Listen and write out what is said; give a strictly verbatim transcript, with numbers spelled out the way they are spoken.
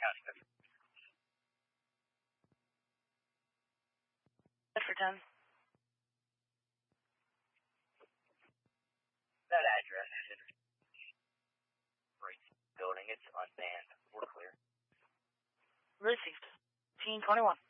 For ten. That address is great building. It's unmanned. We're clear. Received. fifteen twenty-one.